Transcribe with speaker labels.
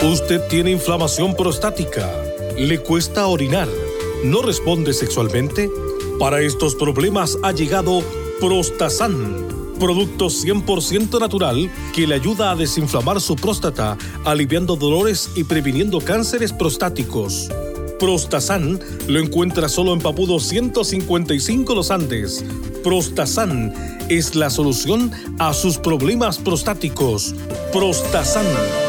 Speaker 1: Usted tiene inflamación prostática, le cuesta orinar, no responde sexualmente. Para estos problemas ha llegado Prostasan, producto 100% natural que le ayuda a desinflamar su próstata, aliviando dolores y previniendo cánceres prostáticos. Prostasan lo encuentra solo en Papudo 155 Los Andes. Prostasan es la solución a sus problemas prostáticos. Prostasan.